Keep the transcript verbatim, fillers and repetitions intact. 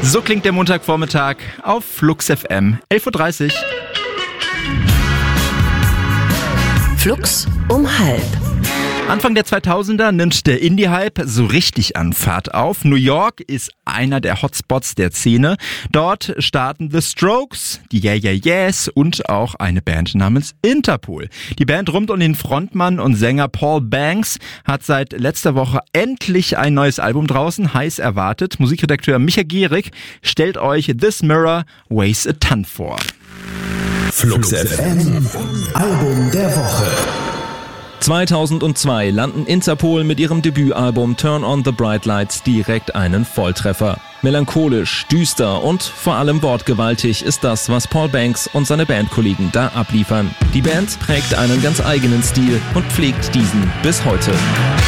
So klingt der Montagvormittag auf Flux F M, elf Uhr dreißig. Flux um halb. Anfang der zweitausender nimmt der Indie-Hype so richtig an Fahrt auf. New York ist einer der Hotspots der Szene. Dort starten The Strokes, die Yeah Yeah Yeahs und auch eine Band namens Interpol. Die Band rund um den Frontmann und Sänger Paul Banks hat seit letzter Woche endlich ein neues Album draußen, heiß erwartet. Musikredakteur Micha Gierig stellt euch This Mirror Weighs a Ton vor. Flux F M, Album der Woche. zweitausendzwei landen Interpol mit ihrem Debütalbum Turn on the Bright Lights direkt einen Volltreffer. Melancholisch, düster und vor allem wortgewaltig ist das, was Paul Banks und seine Bandkollegen da abliefern. Die Band prägt einen ganz eigenen Stil und pflegt diesen bis heute.